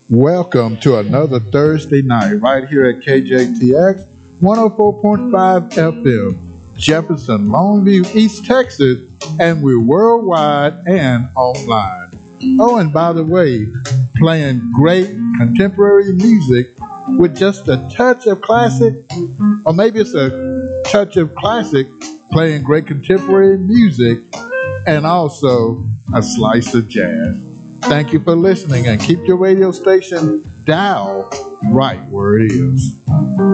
Welcome to another Thursday night right here at KJTX 104.5 FM, Jefferson, Longview, East Texas, and we're worldwide and online. Oh, and by the way, playing great contemporary music with just a touch of classic, or maybe it's a touch of classic, playing great contemporary music, and also a slice of jazz. Thank you for listening, and keep your radio station dialed right where it is.